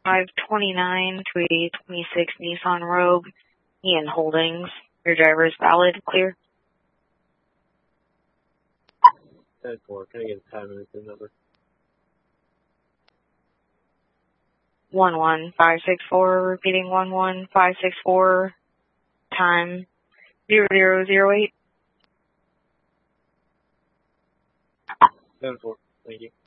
529 to a 26 Nissan Rogue, Ian Holdings. Your driver is valid, clear. 10-4, can I get a time and the number? 11564, repeating 11564, time 0008. 10-4, thank you.